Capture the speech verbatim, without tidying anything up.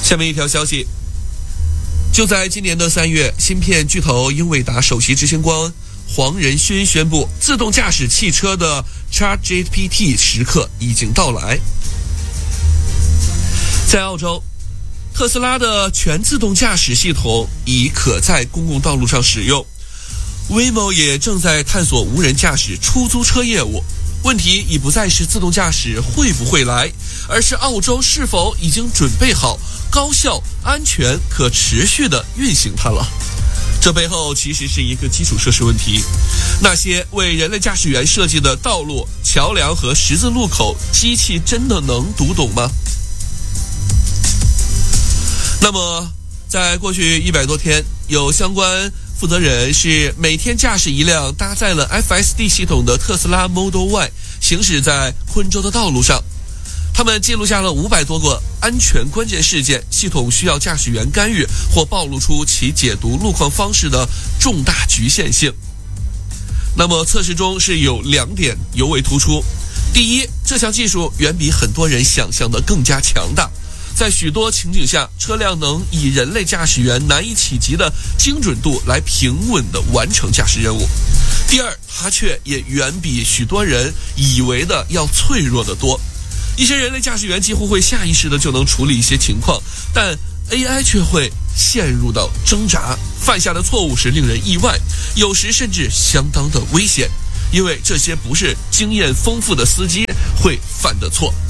下面一条消息，就在今年的三月，芯片巨头英伟达首席执行官黄仁勋宣布，自动驾驶汽车的 ChatGPT 时刻已经到来。在澳洲，特斯拉的全自动驾驶系统已可在公共道路上使用。Waymo 也正在探索无人驾驶出租车业务。问题已不再是自动驾驶会不会来，而是澳洲是否已经准备好高效、安全、可持续地运行它了。这背后其实是一个基础设施问题。那些为人类驾驶员设计的道路、桥梁和十字路口，机器真的能读懂吗？那么在过去一百多天，有相关负责人是每天驾驶一辆搭载了 F S D 系统的特斯拉 Model Y 行驶在昆州的道路上。他们记录下了五百多个安全关键事件，系统需要驾驶员干预或暴露出其解读路况方式的重大局限性。那么测试中是有两点尤为突出。第一，这项技术远比很多人想象的更加强大。在许多情景下，车辆能以人类驾驶员难以企及的精准度来平稳地完成驾驶任务。第二，它却也远比许多人以为的要脆弱得多。一些人类驾驶员几乎会下意识的就能处理一些情况，但 A I 却会陷入到挣扎，犯下的错误是令人意外，有时甚至相当的危险，因为这些不是经验丰富的司机会犯的错。